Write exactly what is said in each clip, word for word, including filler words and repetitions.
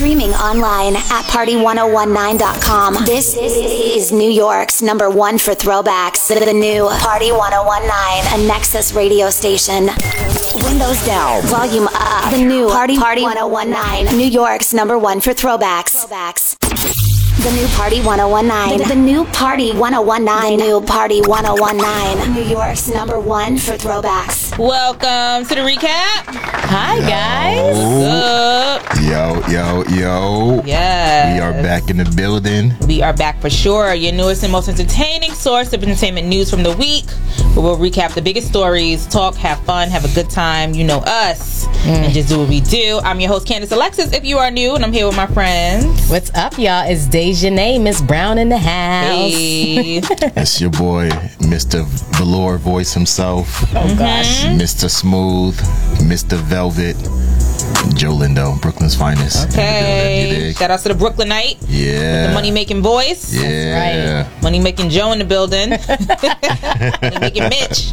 Streaming online at party ten nineteen dot com. This is New York's number one for throwbacks. The new Party ten nineteen, a Nexus radio station. Windows down, volume up. The new Party Party ten nineteen, New York's number one for throwbacks. throwbacks. The new Party ten nineteen. The new Party ten nineteen. The new Party ten nineteen. New York's number one for throwbacks. Welcome to the recap. Hi, guys. What's up? Yo, yo, yo. Yes. We are back in the building. We are back for sure. Your newest and most entertaining source of entertainment news from the week. We will recap the biggest stories, talk, have fun, have a good time. You know us. Mm. And just do what we do. I'm your host, Candace Alexis, if you are new, and I'm here with my friends. What's up, y'all? It's Dejanay, Miss Brown in the house. Hey. It's your boy, Mister Velour Voice himself. Oh, gosh. Mister Smooth, Mister Velvet, Joe Lindo, Brooklyn's finest. Okay. Shout out to the Brooklynite. Yeah. With the money-making voice. Yeah. That's right. Money-making Joe in the building. Money-making Mitch.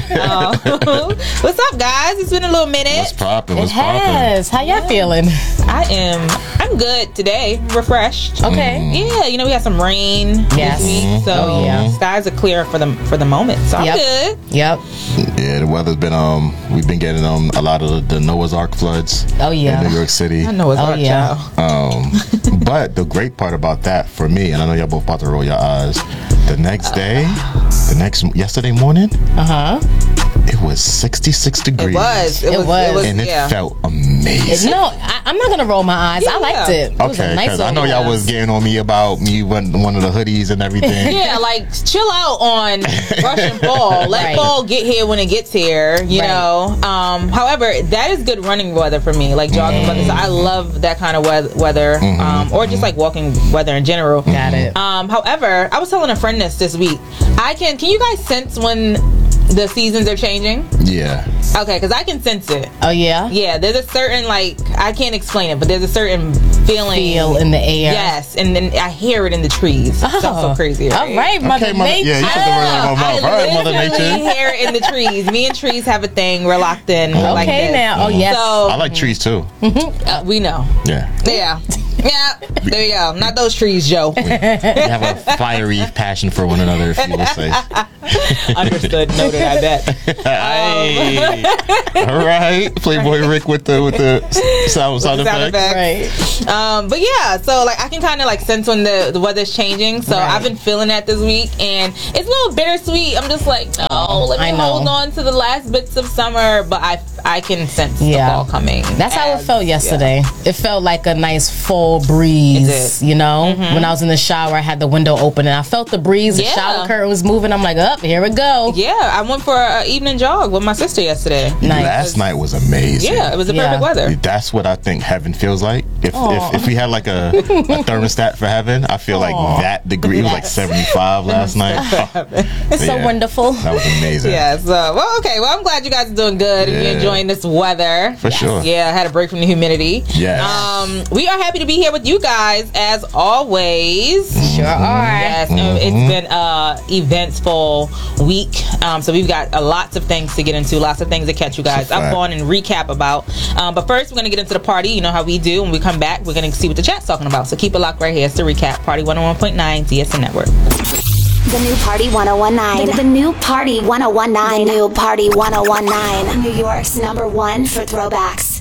Oh. What's up, guys? It's been a little minute. What's poppin'? It What's poppin'? has. How y'all feeling? I am. I'm good today. Refreshed. Okay. Mm. Yeah, you know we had some rain Yes. this week, so Oh, yeah. skies are clear for the for the moment. So I'm Yep. good. Yep. Yeah, the weather's been, um, we've been getting um a lot of the, the Noah's Ark floods Oh, yeah. in New York City. I know it's Oh, hard, yeah. child. Um, but the great part about that for me, and I know y'all both about to roll your eyes, the next day, the next, yesterday morning, Uh-huh. it was sixty-six degrees. It was. It, It was. was. It was. And it yeah. felt amazing. No, I, I'm not going to roll my eyes. I Yeah. liked it. It was a Okay, nice because I little- know y'all was getting on me about me one, one of the hoodies and everything. Yeah, like chill out on rushing fall. Let Right. fall get here when it gets here. You Right. know. Um, however, that is good running weather for me, like jogging weather. So I love that kind of weather, weather um, or just like walking weather in general. Got it. Um, however, I was telling a friend this this week. I can. Can you guys sense when the seasons are changing? Yeah. Okay, because I can sense it. Oh, yeah? Yeah, there's a certain, like, I can't explain it, but there's a certain feeling. Feel in the air. Yes, and then I hear it in the trees. Oh. Sounds so crazy, right? All right, Mother Okay, Mother- Nature. yeah, you took the word out of my I mouth. All right, Mother literally Nature. hear it in the trees. Me and trees have a thing. We're locked in like Okay, this. now. Oh, yes. So, I like trees too. uh, we know. Yeah. Yeah. Yeah. There you go. Not those trees, Joe. We have a fiery passion for one another, if you will say. Understood. Noted, I bet. Hey. All right. Playboy Rick with the with the sound, sound, the sound effects. Right. Um, but yeah, so like I can kind of like sense when the, the weather's changing. So Right. I've been feeling that this week, and it's a little bittersweet. I'm just like, no, let me I know. hold on to the last bits of summer, but I I can sense Yeah. the fall coming. That's how it as- felt yesterday. It felt like a nice fall breeze, It did. you know? When I was in the shower, I had the window open and I felt the breeze. The Yeah. shower curtain was moving. I'm like, up, here we go. Yeah, I went for an evening jog with my sister yesterday. Nice. Last night was amazing. Yeah, it was the Yeah. perfect weather. That's what I think heaven feels like. If Aw. if, if we had like a, a thermostat for heaven, I feel like that degree. It was like seventy-five last night. Oh, It's so yeah. wonderful. That was amazing. Yeah, so, well, okay. Well, I'm glad you guys are doing good and you're Yeah. enjoying this weather. For sure. Yeah, I had a break from the humidity. Yes. Um, we are happy to be here with you guys, as always. Sure are. Yes, um, it's been a eventful week. Um, so we've got uh, lots of things to get into, lots of things to catch you guys It's a up fact. on and recap about. Um, but first, we're going to get into the party. You know how we do. When we come back, we're going to see what the chat's talking about. So keep it locked right here. It's the recap. Party one oh one point nine D S N Network. The new Party ten nineteen. The new Party ten nineteen. The new Party ten nineteen. New York's number one for throwbacks.